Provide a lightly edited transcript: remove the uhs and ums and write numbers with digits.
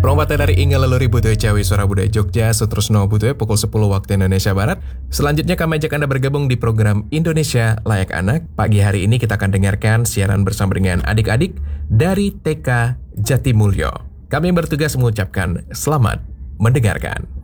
Prompatnya dari Inga Leluri Butuh Cawi Suara Budaya Jogja, Sutrusno Butuh pukul 10 waktu Indonesia Barat. Selanjutnya kami ajak Anda bergabung di program Indonesia Layak Anak. Pagi hari ini kita akan dengarkan siaran bersama dengan adik-adik dari TK Jatimulyo. Kami bertugas mengucapkan selamat mendengarkan.